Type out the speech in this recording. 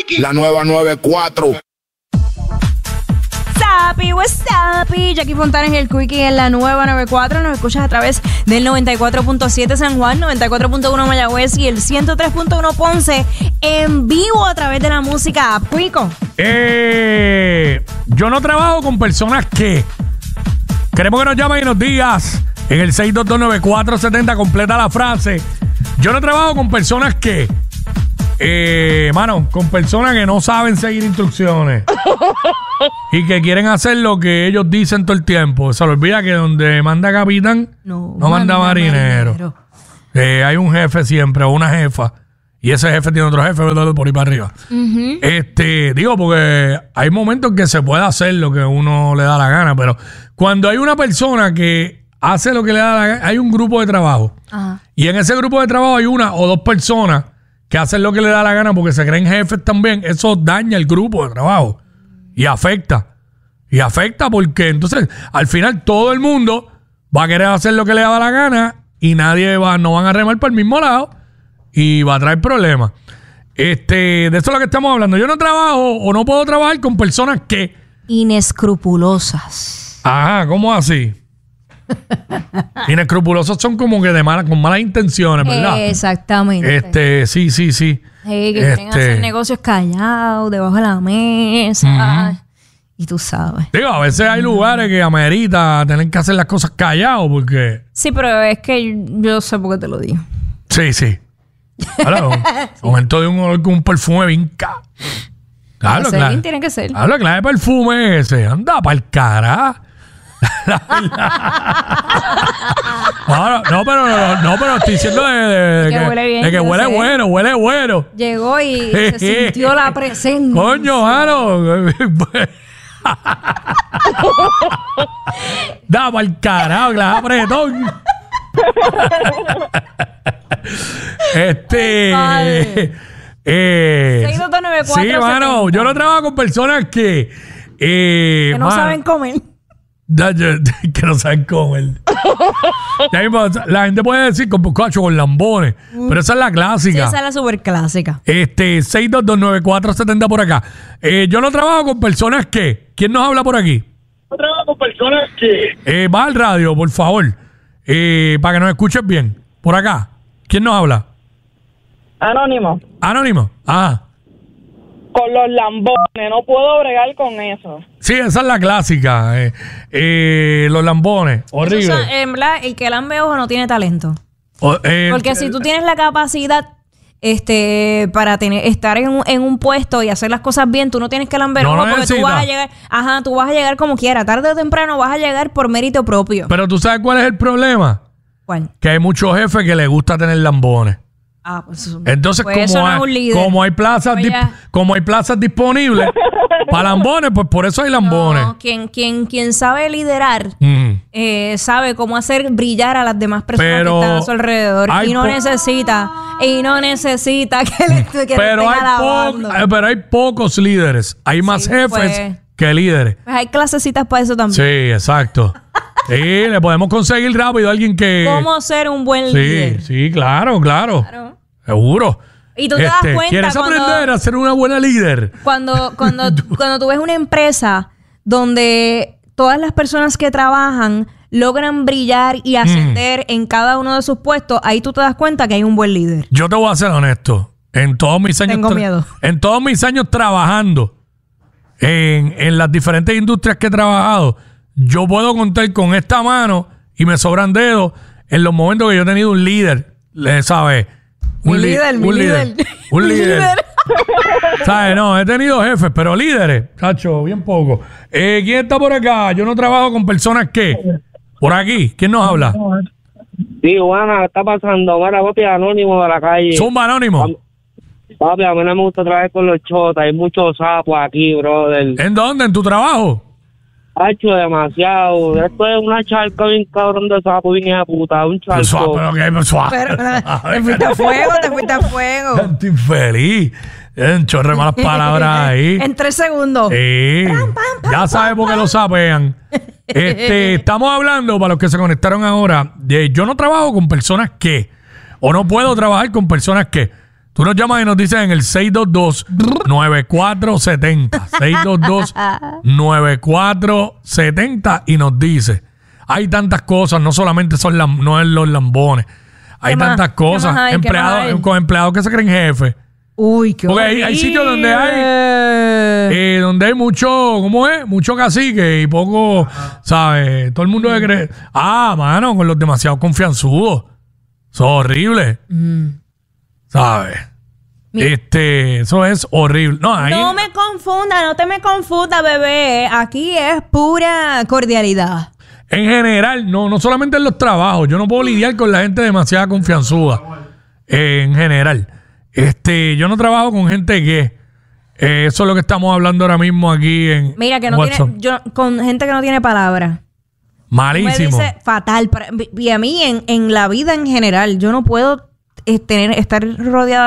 Quickie. La nueva 94. Sapi, what's up? Jackie Fontana en el Quickie en la nueva 94. Nos escuchas a través del 94.7 San Juan, 94.1 Mayagüez y el 103.1 Ponce en vivo a través de la música. Pico. Yo no trabajo con personas que... Queremos que nos llamen y nos digas en el 6229470, completa la frase. Yo no trabajo con personas que... con personas que no saben seguir instrucciones y que quieren hacer lo que ellos dicen todo el tiempo. Se les olvida que donde manda capitán no manda marinero. Hay un jefe siempre o una jefa y ese jefe tiene otro jefe por ahí para arriba. Digo, porque hay momentos que se puede hacer lo que uno le da la gana, pero cuando hay una persona que hace lo que le da la gana, hay un grupo de trabajo. Ajá. Y en ese grupo de trabajo hay una o dos personas que hacen lo que le da la gana porque se creen jefes también. Eso daña el grupo de trabajo y afecta. Y afecta porque entonces al final todo el mundo va a querer hacer lo que le da la gana y no van a remar por el mismo lado y va a traer problemas. De eso es lo que estamos hablando. Yo no trabajo o no puedo trabajar con personas que... Inescrupulosas. Ajá, ¿cómo así? Inescrupulosos son como que con malas intenciones, ¿verdad? Exactamente. Sí. Que quieren hacer negocios callados, debajo de la mesa. Y tú sabes. Digo, a veces hay lugares que amerita tener que hacer las cosas callados porque... Sí, pero es que yo sé por qué te lo digo. Sí. Claro, momento de un olor con un perfume bien Claro, tiene que ser. Claro, clase de perfume ese. Anda pa'l cara. No, pero estoy diciendo de que huele bien. De que huele bueno. Llegó y se sintió la presencia. Coño, Jaro. Da pa'l carajo, clase apretón. Sí, mano, yo no trabajo con personas que no saben comer. Que no saben comer. La gente puede decir con lambones, pero esa es la clásica. Sí, esa es la super clásica. 6229470 por acá. Yo no trabajo con personas que... ¿Quién nos habla por aquí? No trabajo con personas que... Va al radio, por favor. Para que nos escuches bien. Por acá. ¿Quién nos habla? Anónimo. Ajá. Con los lambones, no puedo bregar con eso. Sí, esa es la clásica. Los lambones, horrible. En verdad, el que lambe ojo no tiene talento. Porque si tú tienes la capacidad para estar en un puesto y hacer las cosas bien, tú no tienes que lamber ojo porque tú vas a llegar. Ajá, tú vas a llegar como quieras. Tarde o temprano vas a llegar por mérito propio. Pero tú sabes cuál es el problema. ¿Cuál? Que hay muchos jefes que les gusta tener lambones. Pues entonces, como hay plazas disponibles para lambones, pues por eso hay lambones. No, quien sabe liderar, sabe cómo hacer brillar a las demás personas que están a su alrededor. Y no necesita que le estén alabando. Pero hay pocos líderes. Hay más jefes que líderes. Pues hay clasecitas para eso también. Sí, exacto. Sí, le podemos conseguir rápido a alguien que... ¿Cómo ser un buen líder? Sí, claro. Seguro. Y tú te das cuenta ¿quieres aprender a ser una buena líder? Cuando tú ves una empresa donde todas las personas que trabajan logran brillar y ascender en cada uno de sus puestos, ahí tú te das cuenta que hay un buen líder. Yo te voy a ser honesto. En todos mis años... Tengo miedo. En todos mis años trabajando en las diferentes industrias que he trabajado, yo puedo contar con esta mano y me sobran dedos en los momentos que yo he tenido un líder, ¿sabes? Un líder. ¿Sabes? No, he tenido jefes, pero líderes, cacho, bien poco. ¿Quién está por acá? Yo no trabajo con personas que... Por aquí, ¿quién nos habla? Sí, Juana, ¿qué está pasando? Mira, papi, Anónimo de la calle. Zumba, Anónimo. Papi, a mí no me gusta trabajar con los chotas. Hay muchos sapos aquí, brother. ¿En dónde? ¿En tu trabajo? Ha hecho demasiado. Esto es una charca bien cabrón de sapo, bien hija puta. Un charco. Pero que suave. Te fuiste a fuego. Estoy infeliz. Un chorro de malas palabras ahí. En 3 segundos. Sí. Ya sabes por qué lo sapean. Estamos hablando, para los que se conectaron ahora, de yo no trabajo con personas que, o no puedo trabajar con personas que. Tú nos llamas y nos dices en el 622-9470. 622-9470 y nos dice. Hay tantas cosas, no solamente no es los lambones. Hay tantas cosas. Con empleados que se creen jefes. Uy, qué horrible. Hay sitios donde hay mucho, ¿cómo es? Mucho cacique y poco, ¿sabes? Todo el mundo se cree. Mano, con los demasiado confianzudos. Eso es horrible. ¿Sabes? Eso es horrible. No me confunda, no te me confunda, bebé. Aquí es pura cordialidad. En general, no solamente en los trabajos. Yo no puedo lidiar con la gente demasiado confianzuda. En general. Yo no trabajo con gente que eso es lo que estamos hablando ahora mismo aquí en Mira, que no WhatsApp. con gente que no tiene palabras. Malísimo. Me dice fatal. Y a mí, en la vida en general, yo no puedo estar rodeada